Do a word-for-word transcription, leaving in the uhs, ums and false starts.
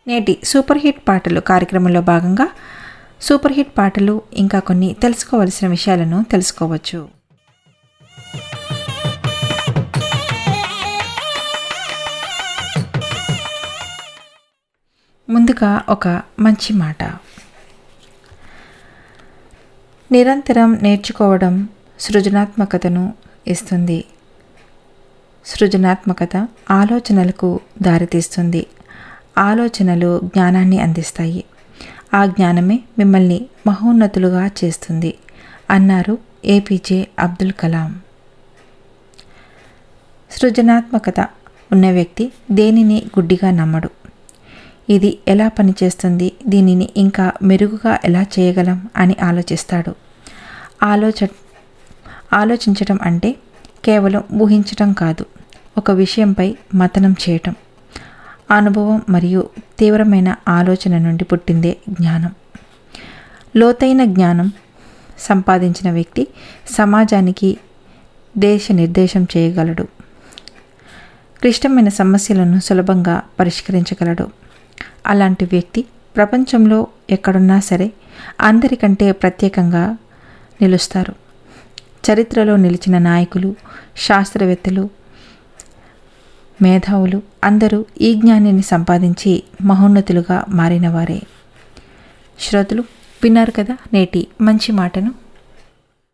నేటి super hit పాటలు కార్యక్రమంలో భాగంగా సూపర్ హిట్ పాటలు ఇంకా కొన్ని తెలుసుకోవలసిన విషయాలను తెలుసుకోవచ్చు. ముందుగా ఒక మంచి మాట. నిరంతరం నేర్చుకోవడం సృజనాత్మకతను ఇస్తుంది. సృజనాత్మకత ఆలోచనలకు దారితీస్తుంది. ఆలోచనలు జ్ఞానాన్ని అందిస్తాయి. ఆ జ్ఞానమే మిమ్మల్ని మహోన్నతులుగా చేస్తుంది అన్నారు ఏపీజే అబ్దుల్ కలాం. సృజనాత్మకత ఉన్న వ్యక్తి దేనిని గుడ్డిగా నమ్మడు. ఇది ఎలా పనిచేస్తుంది, దీనిని ఇంకా మెరుగుగా ఎలా చేయగలం అని ఆలోచిస్తాడు. ఆలోచ ఆలోచించటం అంటే కేవలం ఊహించటం కాదు, ఒక విషయంపై మథనం చేయటం. అనుభవం మరియు తీవ్రమైన ఆలోచన నుండి పుట్టిందే జ్ఞానం. లోతైన జ్ఞానం సంపాదించిన వ్యక్తి సమాజానికి దేశ నిర్దేశం చేయగలడు. క్లిష్టమైన సమస్యలను సులభంగా పరిష్కరించగలడు. అలాంటి వ్యక్తి ప్రపంచంలో ఎక్కడున్నా సరే అందరికంటే ప్రత్యేకంగా నిలుస్తారు. చరిత్రలో నిలిచిన నాయకులు, శాస్త్రవేత్తలు, మేధావులు అందరూ ఈ జ్ఞానాన్ని సంపాదించి మహోన్నతులుగా మారినవారే. శ్రోతలు విన్నారు కదా నేటి మంచి మాటను.